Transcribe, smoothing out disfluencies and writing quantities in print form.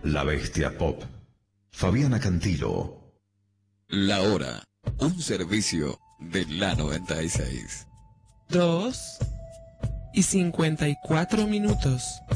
La Bestia Pop. Fabiana Cantilo. La Hora, un servicio de la 96. 2:54.